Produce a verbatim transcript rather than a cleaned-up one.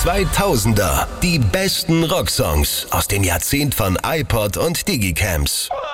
zweitausender. Die besten Rocksongs aus dem Jahrzehnt von iPod und Digicams.